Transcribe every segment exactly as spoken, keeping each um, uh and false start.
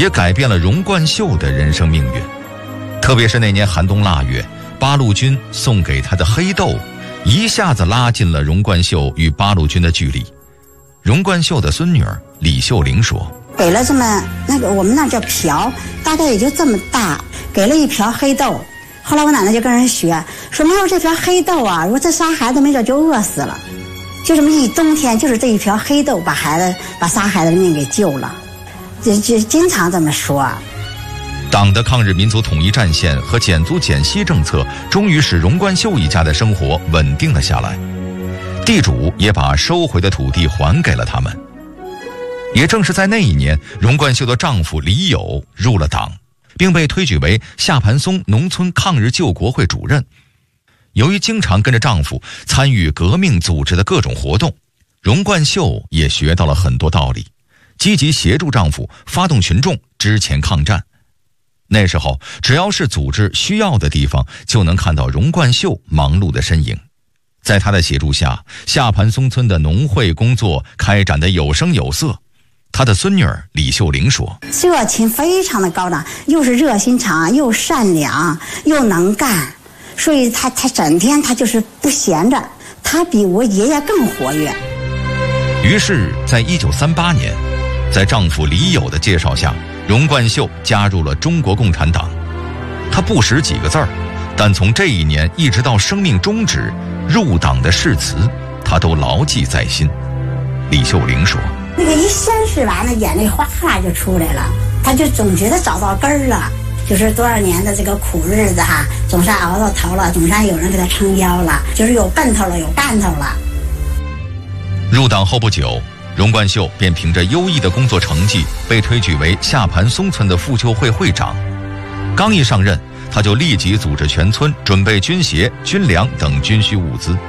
也改变了荣冠秀的人生命运。特别是那年寒冬腊月，八路军送给他的黑豆一下子拉近了荣冠秀与八路军的距离。荣冠秀的孙女儿李秀玲说， 给了这么那个我们那叫瓢，大概也就这么大，给了一瓢黑豆。后来我奶奶就跟人学说，没有这瓢黑豆啊，如果这仨孩子没准就饿死了。就这么一冬天，就是这一瓢黑豆把孩子把仨孩子的命给救了，就就经常这么说。 党的抗日民族统一战线和减租减息政策终于使荣冠秀一家的生活稳定了下来，地主也把收回的土地还给了他们。也正是在那一年，荣冠秀的丈夫李友入了党，并被推举为下盘松农村抗日救国会主任。由于经常跟着丈夫参与革命组织的各种活动，荣冠秀也学到了很多道理，积极协助丈夫发动群众支前抗战。那时候只要是组织需要的地方，就能看到荣冠秀忙碌的身影。在他的协助下，下盘松村的农会工作开展得有声有色。他的孙女儿李秀玲说， 热情非常的高涨，又是热心肠，又善良，又能干，所以他他整天他就是不闲着，他比我爷爷更活跃。 于是在一九三八年，在丈夫李友的介绍下，荣冠秀加入了中国共产党。他不识几个字儿，但从这一年一直到生命终止，入党的誓词他都牢记在心。李秀玲说， 那个一宣誓完了，眼泪哗哗就出来了，他就总觉得找到根儿了，就是多少年的这个苦日子哈，总算熬到头了，总算有人给他撑腰了，就是有奔头了，有干头了。 入党后不久，荣冠秀便凭着优异的工作成绩被推举为下盘松村的妇救会会长。刚一上任，他就立即组织全村准备军鞋、军粮等军需物资。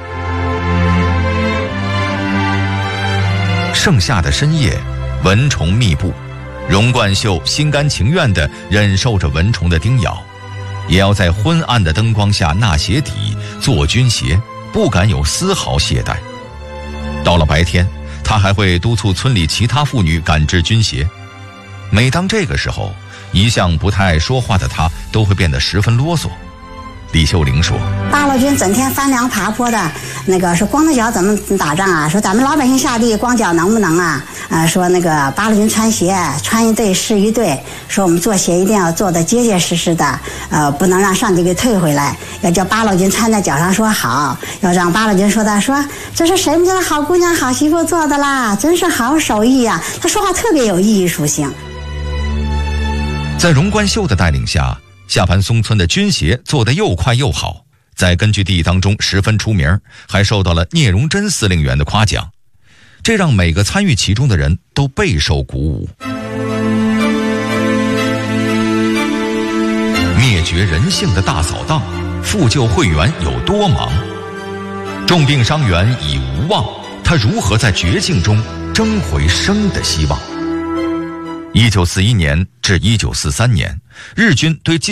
盛夏的深夜，蚊虫密布，荣冠秀心甘情愿地忍受着蚊虫的叮咬，也要在昏暗的灯光下纳鞋底、做军鞋，不敢有丝毫懈怠。到了白天，他还会督促村里其他妇女赶制军鞋。每当这个时候，一向不太爱说话的他都会变得十分啰嗦。李秀玲说， 八路军整天翻梁爬坡的，那个说光着脚怎么打仗啊，说咱们老百姓下地光脚能不能啊，啊说那个八路军穿鞋穿一对是一对，说我们做鞋一定要做得结结实实的，呃不能让上帝给退回来，要叫八路军穿在脚上说好，要让八路军说的说这是谁们家的好姑娘好媳妇做的啦，真是好手艺呀、啊、他说话特别有艺术性。 在荣冠秀的带领下，下盘松村的军鞋做得又快又好，在根据地当中十分出名，还受到了聂荣臻司令员的夸奖，这让每个参与其中的人都备受鼓舞。灭绝人性的大扫荡，妇救会员有多忙？重病伤员已无望，他如何在绝境中争回生的希望？一九四一年至一九四三年，日军对